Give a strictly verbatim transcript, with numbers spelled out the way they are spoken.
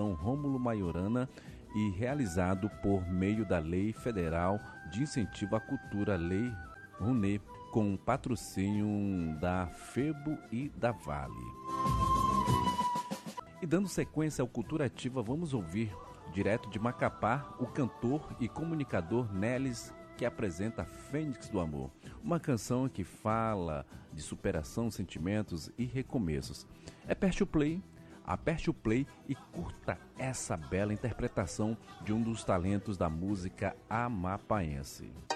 Fundação Rômulo Maiorana e realizado por meio da Lei Federal de Incentivo à Cultura, Lei Rouanet, com patrocínio da FEBO e da Vale. E dando sequência ao Cultura Ativa, vamos ouvir, direto de Macapá, o cantor e comunicador Nelis, que apresenta Fênix do Amor, uma canção que fala de superação, sentimentos e recomeços. Aperte o play, aperte o play e curta essa bela interpretação de um dos talentos da música amapaense.